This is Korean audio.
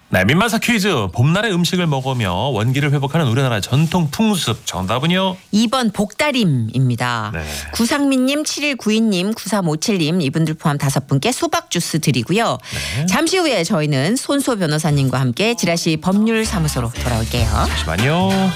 네, 민마사 퀴즈. 봄날의 음식을 먹으며 원기를 회복하는 우리나라의 전통 풍습. 정답은요? 2번 복다림입니다. 네. 구상민님, 7192님, 9357님 이분들 포함 5분께 수박 주스 드리고요. 네. 잠시 후에 저희는 손소 변호사님과 함께 지라시 법률사무소로 돌아올게요. 잠시만요.